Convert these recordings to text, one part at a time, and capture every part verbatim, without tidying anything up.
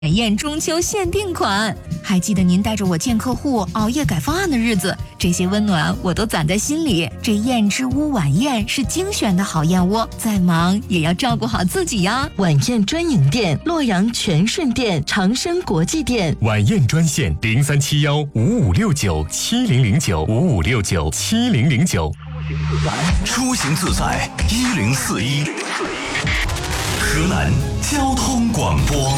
宴中秋限定款，还记得您带着我见客户熬夜改方案的日子，这些温暖我都攒在心里。这燕之屋晚宴是精选的好燕窝，再忙也要照顾好自己呀。 晚宴专营店：洛阳全顺店、长生国际店。 晚宴专线：零三七幺五五六九七零零九五五六九七零零九。 出行自在一零四一，河南交通广播。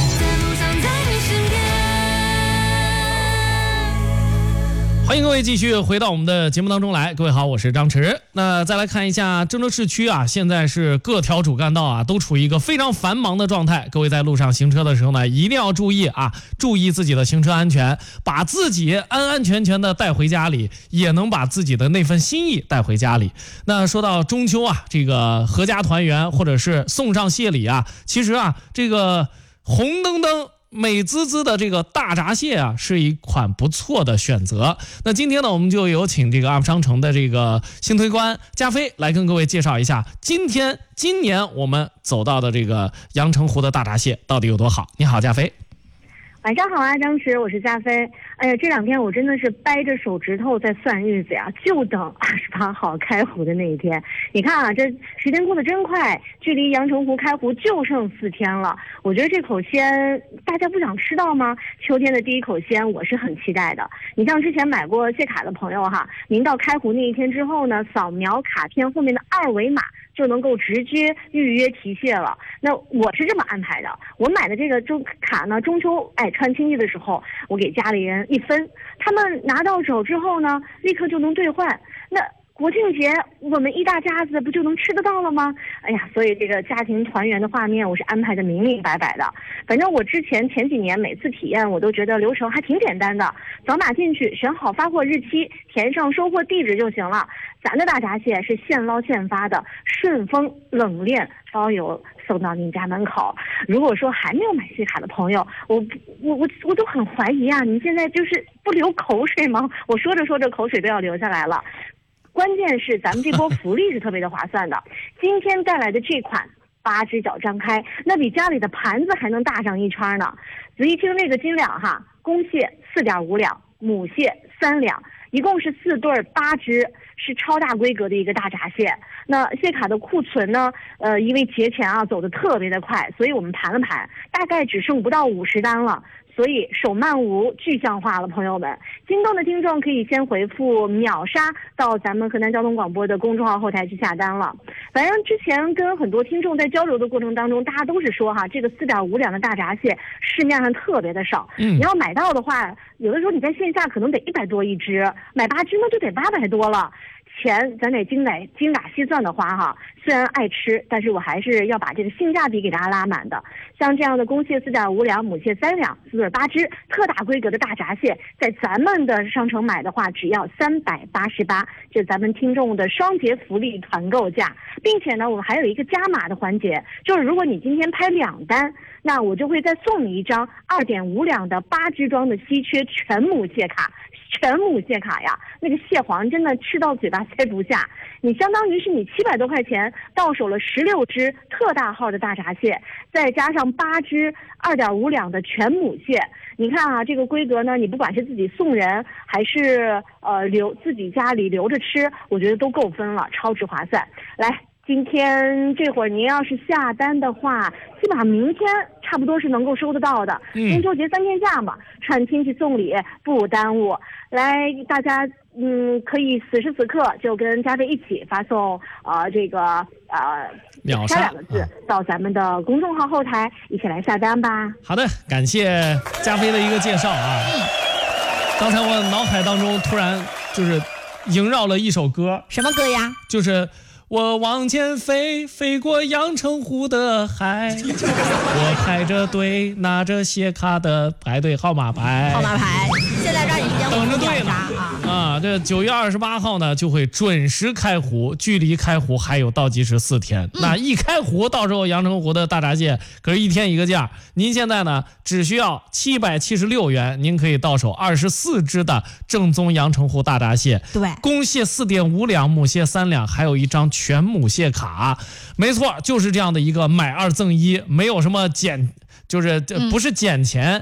欢迎各位继续回到我们的节目当中来，各位好，我是张弛。那再来看一下郑州市区啊，现在是各条主干道啊都处于一个非常繁忙的状态。各位在路上行车的时候呢，一定要注意啊，注意自己的行车安全，把自己安安全全的带回家里，也能把自己的那份心意带回家里。那说到中秋啊，这个合家团圆或者是送上谢礼啊，其实啊，这个红灯灯美滋滋的这个大闸蟹啊，是一款不错的选择。那今天呢，我们就有请这个 U P 商城的这个新推官加菲来跟各位介绍一下，今天今年我们走到的这个阳澄湖的大闸蟹到底有多好。你好，加菲。 晚上好啊，张弛，我是加菲。哎呀，这两天我真的是掰着手指头在算日子呀，就等二十八号开湖的那一天。你看啊，这时间过得真快，距离阳澄湖开湖就剩四天了。我觉得这口鲜大家不想吃到吗？秋天的第一口鲜，我是很期待的。你像之前买过蟹卡的朋友哈，您到开湖那一天之后呢，扫描卡片后面的二维码，就能够直接预约提蟹了。那我是这么安排的，我买的这个中卡呢，中秋哎串亲戚的时候，我给家里人一分，他们拿到手之后呢，立刻就能兑换。那国庆节我们一大家子不就能吃得到了吗？哎呀，所以这个家庭团圆的画面我是安排的明明白白的。反正我之前前几年每次体验我都觉得流程还挺简单的，扫码进去，选好发货日期，填上收货地址就行了。咱的大闸蟹是现捞现发的，顺丰冷链包邮送到您家门口。如果说还没有买蟹卡的朋友，我我我我都很怀疑啊，您现在就是不流口水吗？我说着说着口水都要流下来了。关键是咱们这波福利是特别的划算的，今天带来的这款八只脚张开，那比家里的盘子还能大上一圈呢。仔细听这个斤两哈，公蟹四点五两，母蟹三两，一共是四对八只，是超大规格的一个大闸蟹。那蟹卡的库存呢，呃，因为节前啊走得特别的快，所以我们盘了盘，大概只剩不到五十单了。所以手慢无具象化了，朋友们，心动的听众可以先回复秒杀到咱们河南交通广播的公众号后台去下单了。反正之前跟很多听众在交流的过程当中，大家都是说哈，这个四点五两的大闸蟹市面上特别的少，嗯，你要买到的话，有的时候你在线下可能得一百多一只，买八只呢就得八百多了。钱咱得精打精打细算的花哈，虽然爱吃，但是我还是要把这个性价比给大家拉满的。像这样的公蟹四点五两，母蟹三两，四对八只，特大规格的大闸蟹，在咱们的商城买的话，只要三百八十八，这是咱们听众的双节福利团购价，并且呢，我们还有一个加码的环节，就是如果你今天拍两单，那我就会再送你一张二点五两的八只装的稀缺全母蟹卡。全母蟹卡呀，那个蟹黄真的吃到嘴巴塞不下，你相当于是你七百多块钱到手了十六只特大号的大闸蟹，再加上八只二点五两的全母蟹。你看啊，这个规格呢，你不管是自己送人还是呃留自己家里留着吃，我觉得都够分了，超值划算。来，今天这会儿您要是下单的话，基本上明天差不多是能够收得到的。中秋节三天假嘛，串亲戚送礼不耽误。来，大家嗯可以此时此刻就跟加菲一起发送呃这个呃秒杀两个字到咱们的公众号后台，一起来下单吧。 好的，感谢加菲的一个介绍啊。刚才我脑海当中突然就是萦绕了一首歌。 什么歌呀？ 就是我往前飞，飞过阳澄湖的海，我排着队拿着蟹卡的排队号码牌， 号码牌，现在让你时间等着队呢啊！ 啊，这九月二十八号呢就会准时开湖，距离开湖还有倒计时四天。嗯、那一开湖，到时候阳澄湖的大闸蟹可是一天一个价。您现在呢只需要七百七十六元，您可以到手二十四只的正宗阳澄湖大闸蟹。 对， 公蟹四点五两，母蟹三两，还有一张全母蟹卡。没错，就是这样的一个买二赠一，没有什么减就是不是捡钱，